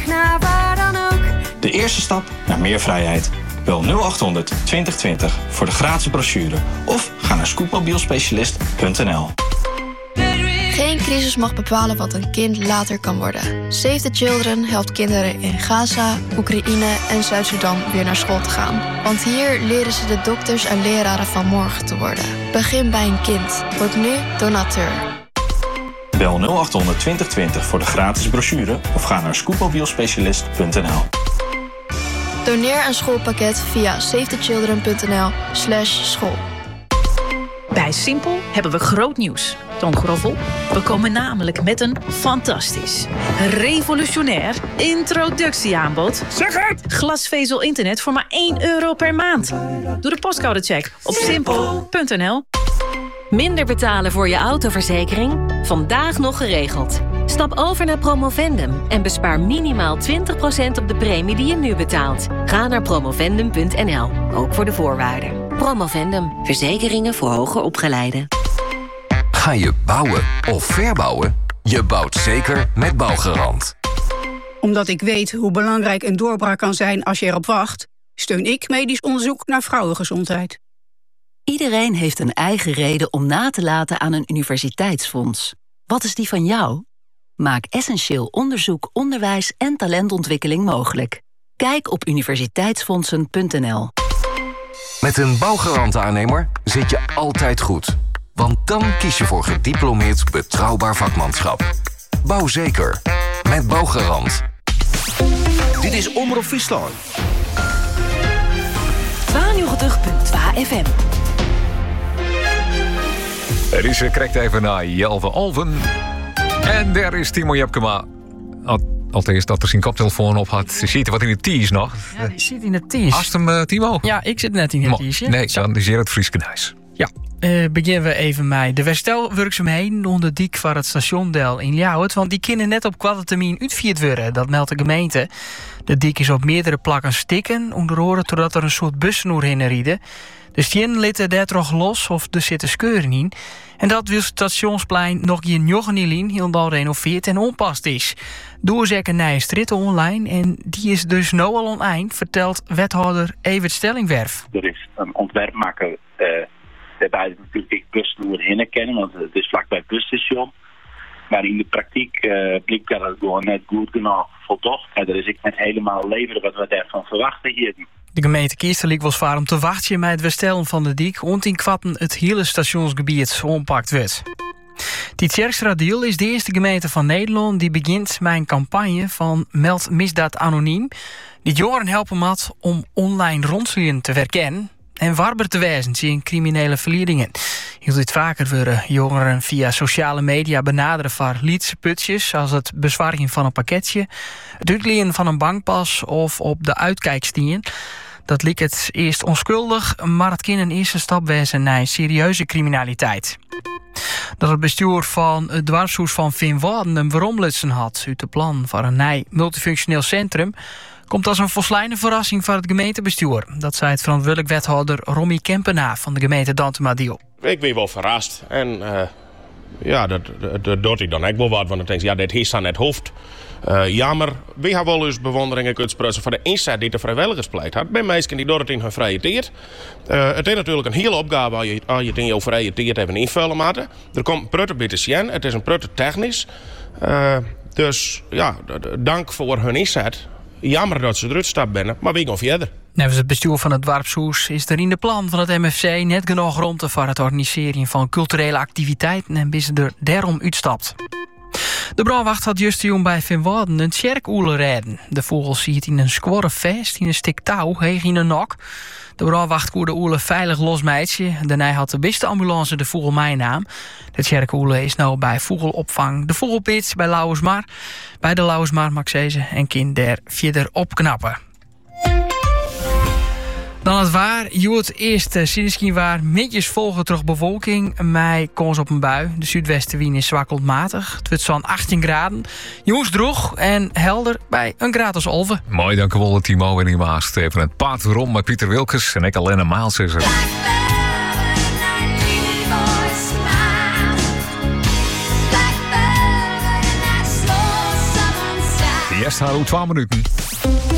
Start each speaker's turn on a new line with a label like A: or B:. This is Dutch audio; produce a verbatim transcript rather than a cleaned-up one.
A: naar waar dan ook.
B: De eerste stap naar meer vrijheid. Bel nul acht honderd twintig twintig voor de gratis brochure. Of ga naar scootmobielspecialist punt n l.
C: Geen crisis mag bepalen wat een kind later kan worden. Save the Children helpt kinderen in Gaza, Oekraïne en Zuid-Sudan weer naar school te gaan. Want hier leren ze de dokters en leraren van morgen te worden. Begin bij een kind. Word nu donateur.
B: Bel nul acht honderd twintig twintig voor de gratis brochure of ga naar scootmobielspecialist punt n l.
C: Doneer een schoolpakket via savethechildren punt n l slash school.
D: Bij Simpel hebben we groot nieuws. Toon Groffel, we komen namelijk met een fantastisch, revolutionair introductieaanbod.
E: Zeg het!
D: Glasvezel internet voor maar één euro per maand. Doe de postcodecheck op simpel punt n l.
F: Minder betalen voor je autoverzekering? Vandaag nog geregeld. Stap over naar Promovendum en bespaar minimaal twintig procent op de premie die je nu betaalt. Ga naar promovendum punt n l, ook voor de voorwaarden. Promovendum, verzekeringen voor hoger opgeleiden.
G: Ga je bouwen of verbouwen? Je bouwt zeker met Bouwgarant.
H: Omdat ik weet hoe belangrijk een doorbraak kan zijn als je erop wacht, steun ik medisch onderzoek naar vrouwengezondheid.
I: Iedereen heeft een eigen reden om na te laten aan een universiteitsfonds. Wat is die van jou? Maak essentieel onderzoek, onderwijs en talentontwikkeling mogelijk. Kijk op universiteitsfondsen punt n l.
G: Met een Bouwgarant-aannemer zit je altijd goed. Want dan kies je voor gediplomeerd betrouwbaar vakmanschap. Bouw zeker. Met Bouwgarant.
J: Dit is Omroep Friesland.
F: tweeënnegentig punt twee F M.
K: Het is correct even naar Jelve Alven. En daar is Timo Jepkema. Althans, dat er zijn koptelefoon op had. Je ziet wat in het tees nog.
L: Ja, die zit in het tees.
K: Hast hem, uh, Timo?
L: Ja, ik zit net in het tees.
K: Nee, dan is hier het Frieskenhuis.
L: Ja, uh, beginnen we even met de herstelwerkzaamheden onder de dik van het stationdel in Ljouwert. Want die kunnen net op kwarte termijn uitvierd worden. Dat meldt de gemeente. De dik is op meerdere plakken stikken, onder andere totdat er een soort bussenoer heen rieden. De stien litten daar toch los of er zitten skeuren in. En dat wil het stationsplein nog geen joggenielien helemaal renoveerd en onpast is. Doorzekken naar een stritte online en die is dus nu al oneind, vertelt wethouder Evert Stellingwerf.
M: Er is een ontwerpmaker uh, waarbij natuurlijk ik bussenoer heen kennen, want het is vlakbij het busstation. Maar in de praktijk uh, bleek dat het gewoon net goed genoeg voltocht. En er is ik net helemaal leveren wat we daarvan verwachten hier.
L: De gemeente Kiesterlijk was vaar om te wachten met het herstellen van de dik, want in kwatten het hele stationsgebied ompakt werd. Die Tjerkstra-deal is de eerste gemeente van Nederland die begint met een campagne van Meld Misdaad Anoniem, die jongeren helpen mat om online rondslien te verkennen en warber te wijzen zien criminele verleidingen. Heel dit vaker worden jongeren via sociale media benaderen voor liedse putjes als het bezwaringen van een pakketje, het uitlenen van een bankpas of op de uitkijk stien. Dat liep het eerst onschuldig, maar het kan een eerste stap wezen naar serieuze criminaliteit. Dat het bestuur van het dwarshuis van Vinwaarden een veromlutsen had uit de plan voor een nieuw multifunctioneel centrum, komt als een volslijne verrassing voor het gemeentebestuur. Dat zei het verantwoordelijk wethouder Romy Kempenaar van de gemeente Dantema-Diel.
N: Ik ben wel verrast en uh, ja, dat, dat, dat doet ik dan ook wel wat, want dan denk ik, ja, dit is aan het hoofd. Uh, jammer, we hebben wel eens bewonderingen kunnen sprutsen voor de inzet die de vrijwilligers pleit had. Bij mensen die door het in hun vrije tijd. Uh, het is natuurlijk een hele opgave als je, als je het in je vrije tijd even invullen moet. Er komt een prutte beetje. Het is een prutte technisch. Uh, dus ja, dank voor hun inzet. Jammer dat ze eruit stappen binnen, maar we gaan verder.
L: Nevens het bestuur van het dorpshuis is er in de plan van het M F C net genoeg ruimte voor het organiseren van culturele activiteiten en bis ze er daarom uitstapt. De brandwacht had juist jong bij Vinwaarden een tjerkoele rijden. De vogel ziet in een squarre vest in een stik touw heeg in een nok. De brandwacht koerde oele veilig los meidje. Daarna had de beste ambulance de vogel mijn naam. De tjerkoele is nou bij vogelopvang de vogelpits bij Lauwersmar. Bij de Lauwersmar mag ze en kind der verder opknappen. Dan het waar. Je het eerste sindsdien waar mitjes volgen terug bewolking. Mei kans op een bui. De zuidwestenwind is zwak tot matig. Het wordt zo'n achttien graden. Jongens droog en helder bij een graad als Olven.
K: Mooi, dank u wel, Timo. En hier maast even het paard rond met Pieter Wilkes. En ik alleen een maal is er. Kerst haar hoe twee minuten.